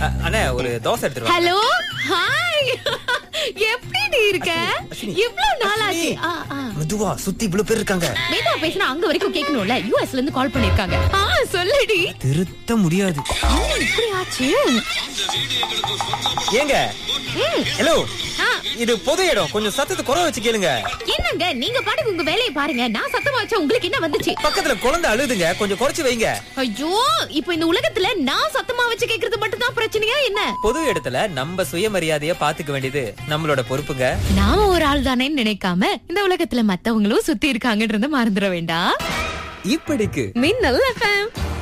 அண்ணே ஒரு தோசை எடுத்துட்டு ஹலோ ஹாய் எப்படி இருக்க? இவ்ளோ நாளாச்சு. மெதுவா சுத்தி இவ்வளவு பேர் இருக்காங்க. வேதா பேசினா அங்க வரைக்கும் கேட்கணும்ல. யுஎஸ்ல இருந்து கால் பண்ணிருக்காங்க. சொல்லுடி. திருத்த முடியாது. இப்படி ஆச்சு. ஏங்க ஹலோ, இது பொது இடம், கொஞ்சம் சத்தத்தை குறை வச்சு கேளுங்க. என்னங்க நீங்க பாட்டுக்கு உங்க வேலையை பாருங்க. நான் சத்தமா வச்சா உங்களுக்கு என்ன வந்துச்சு? பக்கத்துல குழந்தை அழுதுங்க, கொஞ்சம் குறைச்சு வைங்க. ஐயோ, இப்போ இந்த உலகத்துல நான் சத்தமா வச்சு கேக்குறது மட்டும் தான் பிரச்சனையா என்ன? பொது இடத்துல நம்ம சுயமரியாதைய பாத்துக்க வேண்டியது நம்மளோட பொறுப்புங்க. நாம ஒரு ஆள் தானேன்னு நினைக்காம இந்த உலகத்துல மத்தவங்களும் சுத்தி இருக்காங்கன்றத மறந்துட வேண்டாம். இப்படிக்கு மின்னல் FM.